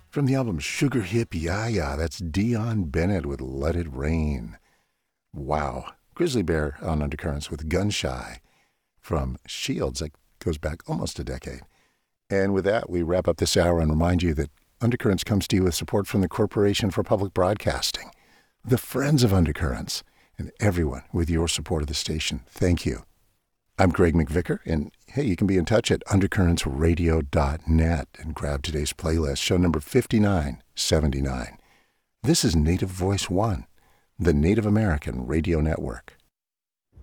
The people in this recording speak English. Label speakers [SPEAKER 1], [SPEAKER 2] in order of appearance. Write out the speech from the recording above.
[SPEAKER 1] From the album Sugar Hip Ya Ya, that's Dion Bennett with Let It Rain. Wow. Grizzly Bear on Undercurrents with Gunshy from Shields. That goes back almost a decade. And with that, we wrap up this hour and remind you that Undercurrents comes to you with support from the Corporation for Public Broadcasting, the Friends of Undercurrents, and everyone with your support of the station. Thank you. I'm Greg McVicker, and hey, you can be in touch at undercurrentsradio.net and grab today's playlist, show number 5979. This is Native Voice One, the Native American Radio Network.